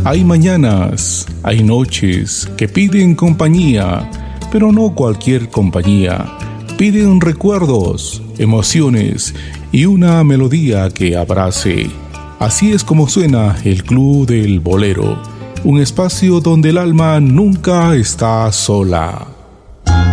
Hay mañanas, hay noches que piden compañía, pero no cualquier compañía. Piden recuerdos, emociones y una melodía que abrace. Así es como suena el Club del Bolero, un espacio donde el alma nunca está sola.